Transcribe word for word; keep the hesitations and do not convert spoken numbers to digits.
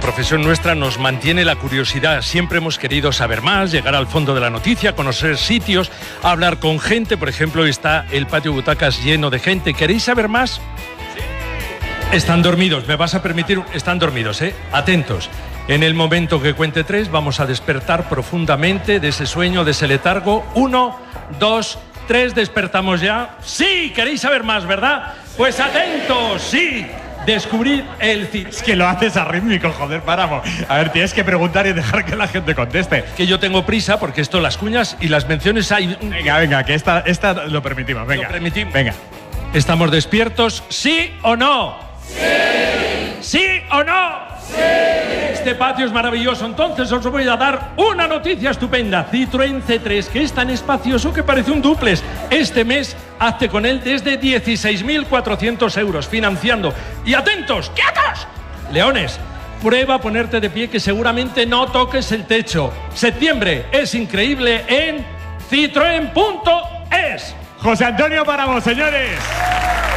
profesión nuestra nos mantiene la curiosidad. Siempre hemos querido saber más, llegar al fondo de la noticia, conocer sitios, hablar con gente. Por ejemplo, está el patio butacas lleno de gente. ¿Queréis saber más? Sí. Están dormidos, me vas a permitir... Están dormidos, ¿eh? Atentos. En el momento que cuente tres, vamos a despertar profundamente de ese sueño, de ese letargo. Uno, dos, tres, despertamos ya. Sí, queréis saber más, ¿verdad? Pues atentos, sí. Descubrir el... Es que lo haces arrítmico, joder, Páramo. A ver, tienes que preguntar y dejar que la gente conteste. Que yo tengo prisa porque esto, las cuñas y las menciones hay... Venga, venga, que esta, esta lo permitimos, venga. Lo permitimos. Venga. ¿Estamos despiertos? ¿Sí o no? ¡Sí! ¿Sí o no? ¡Sí! Este patio es maravilloso, entonces os voy a dar una noticia estupenda. Citroën C tres, que es tan espacioso que parece un dúplex. Este mes hazte con él desde dieciséis mil cuatrocientos euros, financiando. Y atentos, ¡quietos! Leones, prueba a ponerte de pie que seguramente no toques el techo. Septiembre es increíble en citroen punto es. José Antonio Páramo, señores.